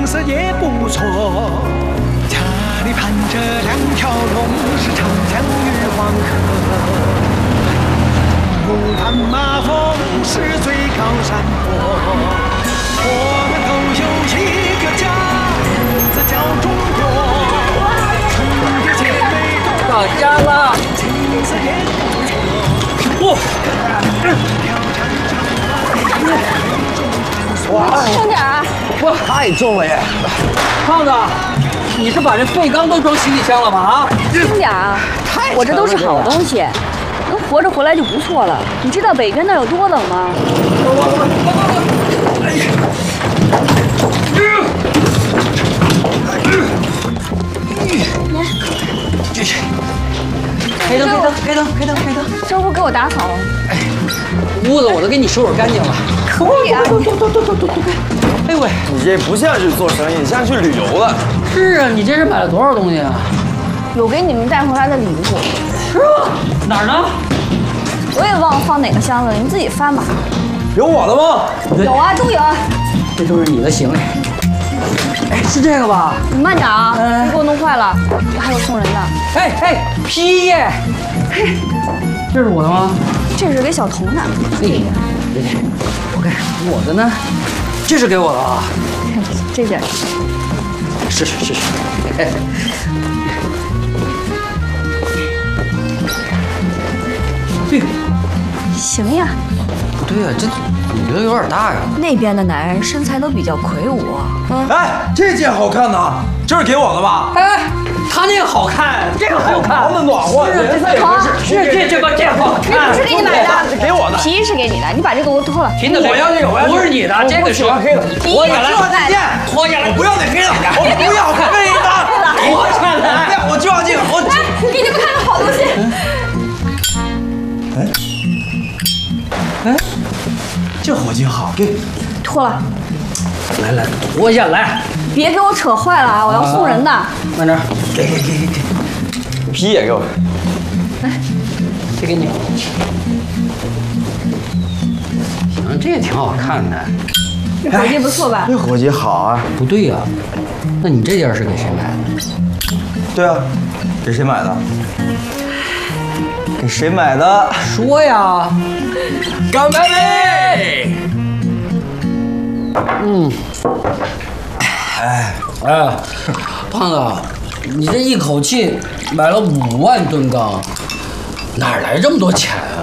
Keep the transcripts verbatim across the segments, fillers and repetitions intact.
色也不错。家里盘着两条龙，是长江与黄河。不攀马峰是最高山坡。我们都有一个家，名字叫中国。兄弟姐妹都到家了。 景色也不错。 哇！ 哇，轻点啊！ 哇， 太重了耶！ 胖子，你是把这废钢都装行李箱了吗？啊！ 轻点啊！我这都是好东西，能活着回来就不错了。你知道北边那有多冷吗？ 开灯，开灯，开灯，开灯，开灯！ 这屋给我打扫了。 屋子我都给你收拾干净了。 可以啊！ 哎喂， 你这不像是做生意，像去旅游了。 是啊，你这是买了多少东西啊？ 有给你们带回来的礼物。 是吗？哪儿呢？ 我也忘了放哪个箱子了，你们自己翻吧。 有我的吗？ 有啊，都有。 这都是你的行李。哎，是这个吧？ 你慢点啊，别给我弄坏了。还有送人的。 哎哎，皮耶！嘿，这是我的吗？ 这是给小童的。 哎呀，对对，我看我的呢，这是给我的啊。 这件。 是是是是。这个行呀。 不对呀，这女的有点大呀。 那边的男人身材都比较魁梧。嗯。 哎，这件好看呐，这是给我的吧？ 哎，他那个好看，这个好看， 毛的暖和，颜色也合适。 这这这个这好看。 这不是给你买的， 这给我的。 皮是给你的，你把这个给我脱了。 停的，我要那个，不是你的，这个是我黑的。 脱下来， 我就要这件， 脱下来， 我不要那黑的，我不要黑的， 脱下来， 我就要这个，我。 给你们看个好东西。 哎哎，这火鸡好，给脱了。 来来，脱下来， 别给我扯坏了啊！我要送人的。 慢点， 给给给给给，皮也给我。 来，这给你。行，这也挺好看的。 这火鸡不错吧？ 这火鸡好啊。 不对呀，那你这件是给谁买的？ 对啊，给谁买的？给谁买的？ 说呀！ 干杯呗！ 嗯。 哎哎，胖子，你这一口气买了五万吨钢，哪来这么多钱啊？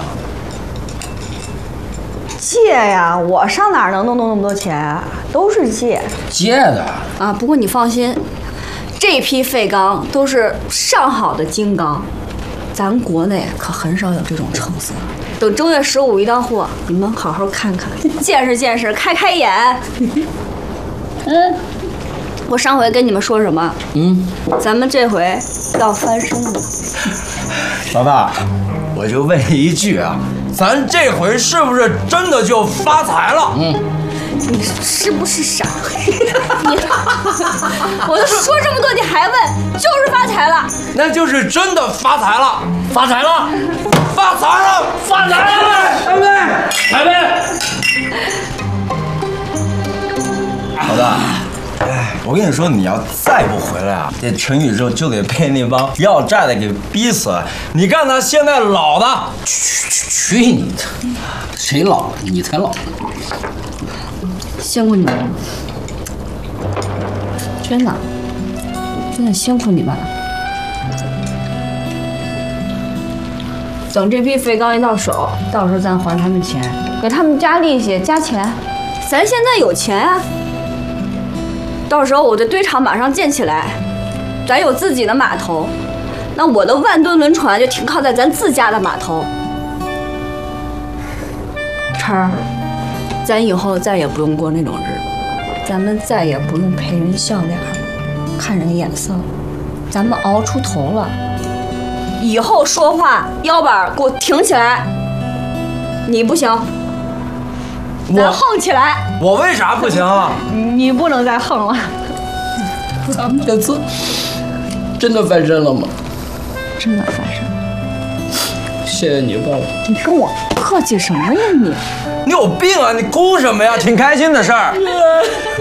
借呀，我上哪儿能弄那么多钱啊？都是借。 借的啊，不过你放心，这批废钢都是上好的精钢，咱国内可很少有这种成色。等正月十五一到货，你们好好看看，见识见识，开开眼。嗯，我上回跟你们说什么？ 嗯， 咱们这回要翻身了。 老大，我就问一句啊，咱这回是不是真的就发财了？ 嗯， 你是不是傻？你，我都说这么多，你还问？就是发财了。 那就是真的发财了， 发财了， 发财了， 发财了！ 干杯！ 来呗！ 老大，哎，我跟你说，你要再不回来啊，这陈宇宙就得被那帮要债的给逼死。你看他现在老的， 去去去你的！谁老了？你才老呢！ 辛苦你们了，真的，真的辛苦你们了。等这批废钢一到手，到时候咱还他们钱，给他们加利息、加钱。咱现在有钱啊，到时候我这堆场马上建起来，咱有自己的码头，那我的万吨轮船就停靠在咱自家的码头。晨儿，咱以后再也不用过那种日子，咱们再也不用陪人笑脸，看人眼色了，咱们熬出头了。以后说话腰板给我挺起来，你不行，咱横起来。 我为啥不行啊？ 你不能再横了。 咱们这次真的翻身了吗？ 真的翻身。 谢谢你，爸爸。 你跟我客气什么呀你？ 你有病啊！你哭什么呀？挺开心的事儿。